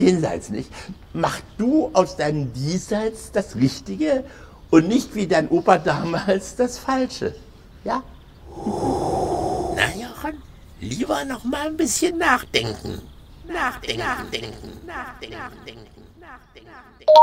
Jenseits nicht. Mach du aus deinem Diesseits das Richtige und nicht wie dein Opa damals das Falsche. Ja? Na, Jochen, lieber noch mal ein bisschen nachdenken. Nachdenken.